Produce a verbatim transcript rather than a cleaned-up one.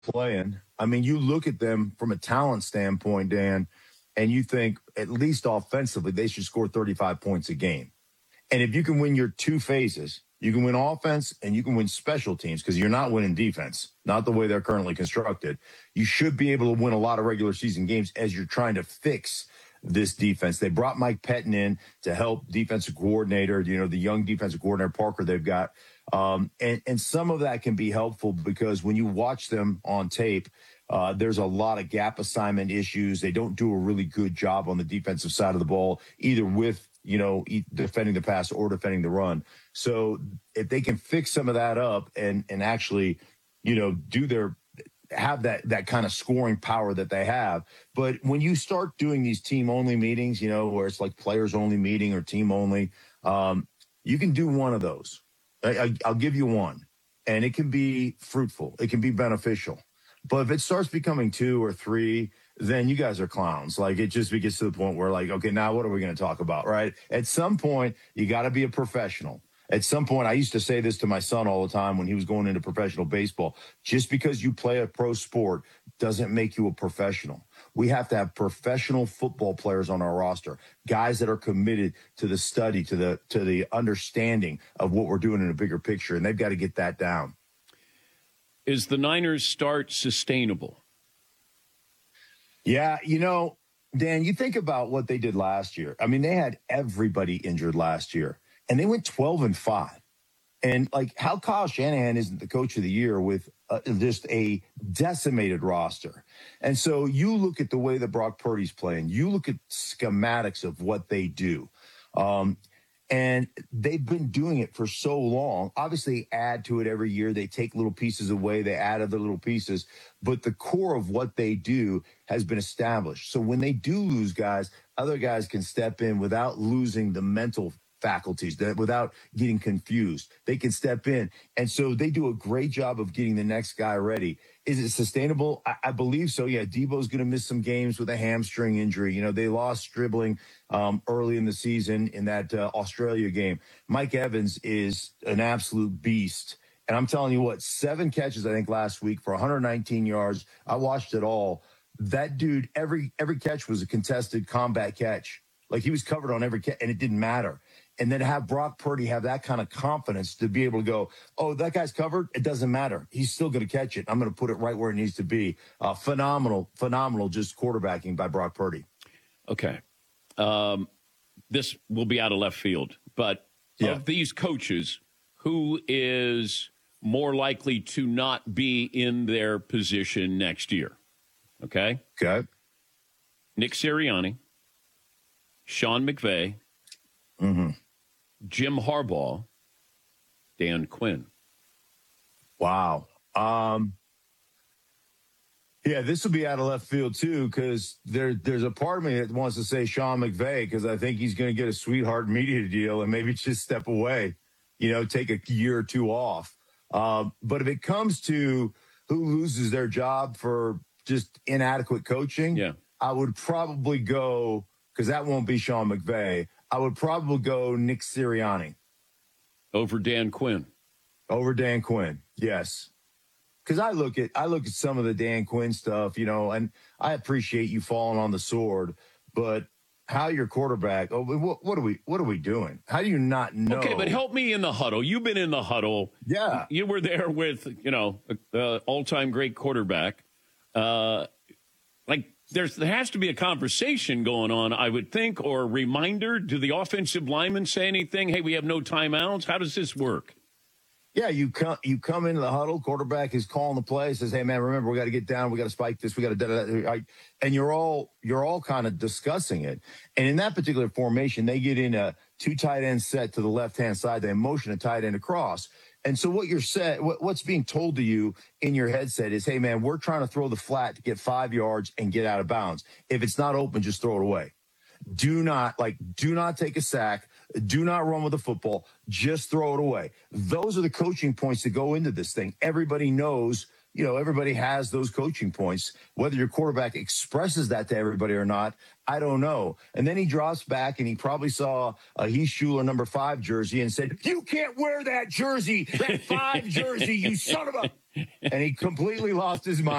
playing. I mean, you look at them from a talent standpoint, Dan, and you think at least offensively they should score thirty-five points a game. And if you can win your two phases, you can win offense and you can win special teams because you're not winning defense, not the way they're currently constructed. You should be able to win a lot of regular season games as you're trying to fix this defense. They brought Mike Pettin in to help defensive coordinator, you know, the young defensive coordinator Parker they've got. Um, and, and some of that can be helpful because when you watch them on tape, uh, there's a lot of gap assignment issues. They don't do a really good job on the defensive side of the ball, either with, you know, defending the pass or defending the run. So if they can fix some of that up and, and actually, you know, do their, have that, that kind of scoring power that they have. But when you start doing these team only meetings, you know, where it's like players only meeting or team only, um, you can do one of those. I, I, I'll give you one, and it can be fruitful. It can be beneficial. But if it starts becoming two or three, then you guys are clowns. Like, it just gets to the point where, like, okay, now what are we going to talk about, right? At some point, you got to be a professional. At some point, I used to say this to my son all the time when he was going into professional baseball. Just because you play a pro sport doesn't make you a professional. We have to have professional football players on our roster, guys that are committed to the study, to the to the understanding of what we're doing in a bigger picture, and they've got to get that down. Is the Niners start sustainable? Yeah, you know, Dan, you think about what they did last year. I mean, they had everybody injured last year, and they went twelve and five. And, like, how Kyle Shanahan isn't the coach of the year with uh, just a decimated roster. And so you look at the way that Brock Purdy's playing. You look at schematics of what they do. Um, and they've been doing it for so long. Obviously, add to it every year. They take little pieces away. They add other little pieces. But the core of what they do has been established. So when they do lose guys, other guys can step in without losing the mental faculties, that without getting confused. They can step in. And so they do a great job of getting the next guy ready. Is it sustainable? I, I believe so. Yeah, Debo's going to miss some games with a hamstring injury. You know, they lost Stribling um, early in the season in that uh, Australia game. Mike Evans is an absolute beast. And I'm telling you what, seven catches, I think, last week for one hundred nineteen yards. I watched it all. That dude, every every catch was a contested combat catch. Like, he was covered on every catch, and it didn't matter. And then have Brock Purdy have that kind of confidence to be able to go, oh, that guy's covered. It doesn't matter. He's still going to catch it. I'm going to put it right where it needs to be. Uh, phenomenal, phenomenal just quarterbacking by Brock Purdy. Okay. Um, this will be out of left field. But yeah. Of these coaches, who is more likely to not be in their position next year? Okay? Okay. Nick Sirianni, Sean McVay, mm-hmm. Jim Harbaugh, Dan Quinn. Wow. Um, yeah, this will be out of left field, too, because there, there's a part of me that wants to say Sean McVay because I think he's going to get a sweetheart media deal and maybe just step away, you know, take a year or two off. Um, but if it comes to who loses their job for just inadequate coaching, yeah. I would probably go, because that won't be Sean McVay, I would probably go Nick Sirianni. Over Dan Quinn. Over Dan Quinn, yes. Because I look at I look at some of the Dan Quinn stuff, you know, and I appreciate you falling on the sword, but how your quarterback? Oh, what, what are we? What are we doing? How do you not know? Okay, but help me in the huddle. You've been in the huddle. Yeah, you were there with you know uh, all-time great quarterback. Uh, like. There's, there has to be a conversation going on, I would think, or a reminder. Do the offensive linemen say anything? Hey, we have no timeouts. How does this work? Yeah, you come you come into the huddle. Quarterback is calling the play. Says, "Hey, man, remember we got to get down. We got to spike this. We got to." And you're all you're all kind of discussing it. And in that particular formation, they get in a two tight end set to the left hand side. They motion a tight end across. And so what you're said, what, what's being told to you in your headset is, hey, man, we're trying to throw the flat to get five yards and get out of bounds. If it's not open, just throw it away. Do not, like, do not take a sack. Do not run with the football. Just throw it away. Those are the coaching points that go into this thing. Everybody knows you know, everybody has those coaching points. Whether your quarterback expresses that to everybody or not, I don't know. And then he drops back and he probably saw a Heath Schuler number five jersey and said, "You can't wear that jersey, that five jersey, you son of a." And he completely lost his mind.